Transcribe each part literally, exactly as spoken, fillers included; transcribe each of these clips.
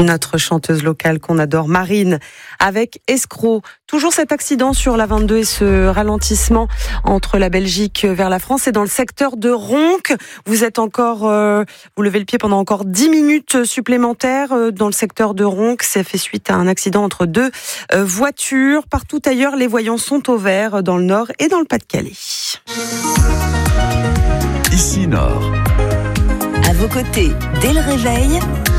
Notre chanteuse locale qu'on adore, Marine, avec Escroc. Toujours cet accident sur la vingt-deux et ce ralentissement entre la Belgique vers la France et dans le secteur de Ronques. Vous êtes encore, euh, vous levez le pied pendant encore dix minutes supplémentaires euh, dans le secteur de Ronques. Ça fait suite à un accident entre deux euh, voitures. Partout ailleurs, les voyants sont au vert dans le Nord et dans le Pas-de-Calais. Ici Nord. À vos côtés, dès le réveil.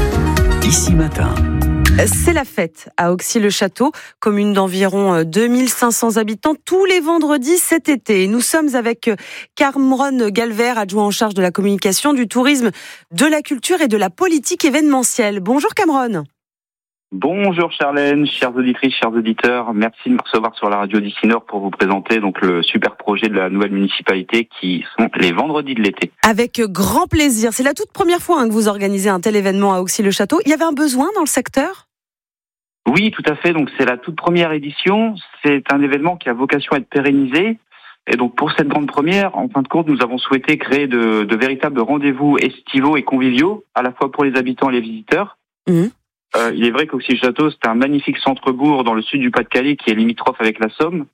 Ici Matin. C'est la fête à Auxi-le-Château, commune d'environ deux mille cinq cents habitants, tous les vendredis cet été. Nous sommes avec Cameron Galvert, adjoint en charge de la communication, du tourisme, de la culture et de la politique événementielle. Bonjour Cameron. Bonjour Charlène, chères auditrices, chers auditeurs. Merci de me recevoir sur la radio d'Ici Nord pour vous présenter donc le super projet de la nouvelle municipalité qui sont les vendredis de l'été. Avec grand plaisir. C'est la toute première fois hein, que vous organisez un tel événement à Auxi-le-Château. Il y avait un besoin dans le secteur ? Oui, tout à fait. Donc c'est la toute première édition. C'est un événement qui a vocation à être pérennisé. Et donc pour cette grande première, en fin de compte, nous avons souhaité créer de, de véritables rendez-vous estivaux et conviviaux, à la fois pour les habitants et les visiteurs. Mmh. Euh, il est vrai qu'Auxi-le-Château, c'est un magnifique centre-bourg dans le sud du Pas-de-Calais qui est limitrophe avec la Somme.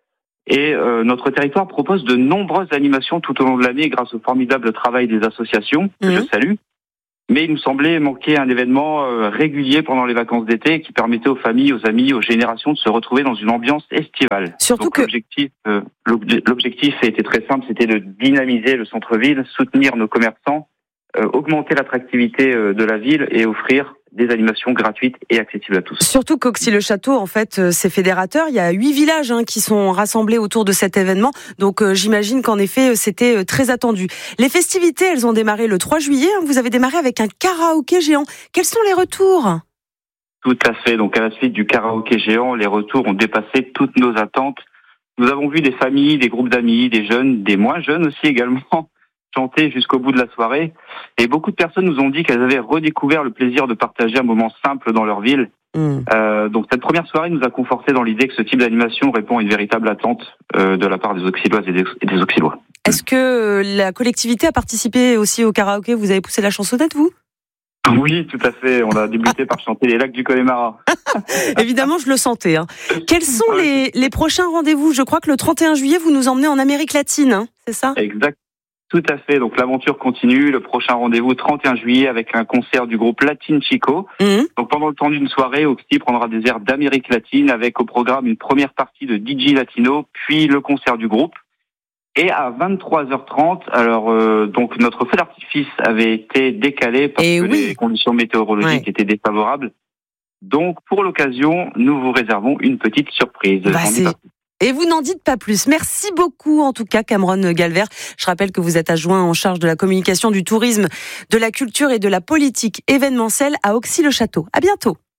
Et euh, notre territoire propose de nombreuses animations tout au long de l'année grâce au formidable travail des associations, que mmh. je salue. Mais il nous semblait manquer un événement euh, régulier pendant les vacances d'été qui permettait aux familles, aux amis, aux générations de se retrouver dans une ambiance estivale. Surtout Donc, que l'objectif, euh, l'objectif a été très simple, c'était de dynamiser le centre-ville, soutenir nos commerçants, euh, augmenter l'attractivité euh, de la ville et offrir des animations gratuites et accessibles à tous. Surtout qu'Auxi-le-Château, en fait, c'est fédérateur. Il y a huit villages hein, qui sont rassemblés autour de cet événement. Donc, euh, j'imagine qu'en effet, c'était très attendu. Les festivités, elles ont démarré le trois juillet. Hein. Vous avez démarré avec un karaoké géant. Quels sont les retours ? Tout à fait. Donc, à la suite du karaoké géant, les retours ont dépassé toutes nos attentes. Nous avons vu des familles, des groupes d'amis, des jeunes, des moins jeunes aussi également, chanter jusqu'au bout de la soirée. Et beaucoup de personnes nous ont dit qu'elles avaient redécouvert le plaisir de partager un moment simple dans leur ville. Mmh. Euh, donc cette première soirée nous a conforté dans l'idée que ce type d'animation répond à une véritable attente euh, de la part des Auxilloises et des, et des Auxillois. Est-ce que la collectivité a participé aussi au karaoké ? Vous avez poussé la chansonnette, vous ? Oui, tout à fait. On a débuté par chanter les lacs du Connemara. Évidemment, je le sentais. Hein. Quels sont les, les prochains rendez-vous ? Je crois que le trente et un juillet, vous nous emmenez en Amérique latine, hein, c'est ça ? Exact. Tout à fait. Donc l'aventure continue. Le prochain rendez-vous trente et un juillet avec un concert du groupe Latin Chico. Mmh. Donc pendant le temps d'une soirée, Auxi prendra des airs d'Amérique latine avec au programme une première partie de D J latino, puis le concert du groupe. Et à vingt-trois heures trente, alors euh, donc notre feu d'artifice avait été décalé parce et que oui. les conditions météorologiques ouais. étaient défavorables. Donc pour l'occasion, nous vous réservons une petite surprise. Bah, Et vous n'en dites pas plus. Merci beaucoup, en tout cas, Cameron Galvert. Je rappelle que vous êtes adjoint en charge de la communication, du tourisme, de la culture et de la politique événementielle à Auxi-le-Château. À bientôt.